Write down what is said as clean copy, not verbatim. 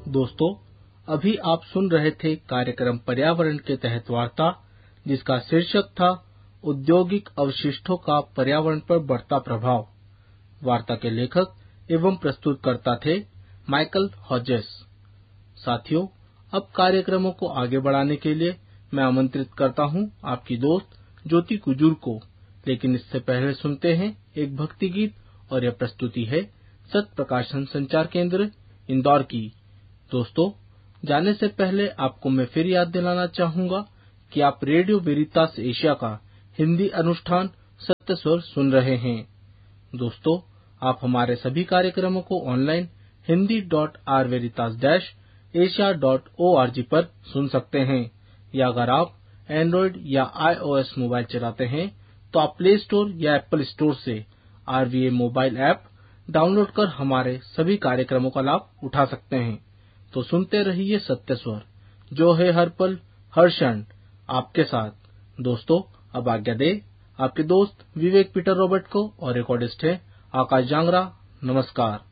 दोस्तों, अभी आप सुन रहे थे कार्यक्रम पर्यावरण के तहत वार्ता, जिसका शीर्षक था औद्योगिक अवशिष्टों का पर्यावरण पर बढ़ता प्रभाव। वार्ता के लेखक एवं प्रस्तुतकर्ता थे माइकल हॉजेस। साथियों, अब कार्यक्रमों को आगे बढ़ाने के लिए मैं आमंत्रित करता हूं आपकी दोस्त ज्योति कुजूर को। लेकिन इससे पहले सुनते हैं एक भक्ति गीत, और यह प्रस्तुति है सत्य प्रकाशन संचार केंद्र इंदौर की। दोस्तों, जाने से पहले आपको मैं फिर याद दिलाना चाहूंगा कि आप रेडियो वेरितास एशिया का हिंदी अनुष्ठान सत्य स्वर सुन रहे हैं। दोस्तों, आप हमारे सभी कार्यक्रमों को ऑनलाइन hindi.rveritas-asia.org पर सुन सकते हैं, या अगर आप एंड्रॉइड या iOS मोबाइल चलाते हैं तो आप प्ले स्टोर या एप्पल स्टोर से RVA मोबाइल ऐप डाउनलोड कर हमारे सभी कार्यक्रमों का लाभ उठा सकते हैं। तो सुनते रहिए सत्य स्वर, जो है हर पल हर क्षण आपके साथ। दोस्तों, अब आज्ञा दे आपके दोस्त विवेक पीटर रॉबर्ट को, और रिकॉर्डिस्ट है आकाश जांगरा। नमस्कार।